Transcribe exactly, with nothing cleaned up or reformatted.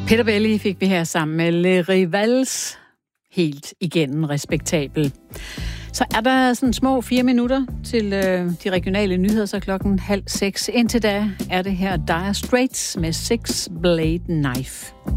Peter Belli fik vi her sammen med Le Rivals, helt igennem respektabel. Så er der sådan små fire minutter til øh, de regionale nyheder, så klokken halv seks. Indtil da er det her Dire Straits med Six Blade Knife.